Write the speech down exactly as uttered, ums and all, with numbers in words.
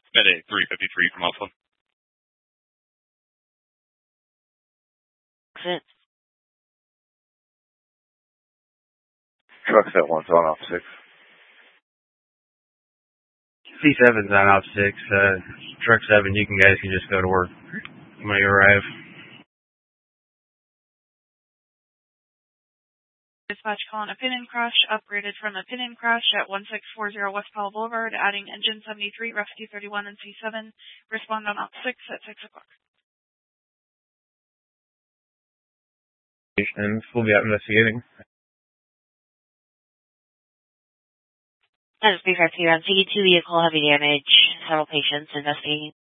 Mayday three fifty-three from Alpha. Exit. Truck's at one, so on off six. C seven's on off six. Uh, truck seven, you can guys can just go to work when you arrive. Dispatch calling a pin-in crash, upgraded from a pin-in crash at one six four zero West Powell Boulevard, adding engine seventy-three, rescue thirty-one, and C seven. Respond on op six at six o'clock. And we'll be out investigating. That is B fifty on C two vehicle, heavy damage, several patients investigating.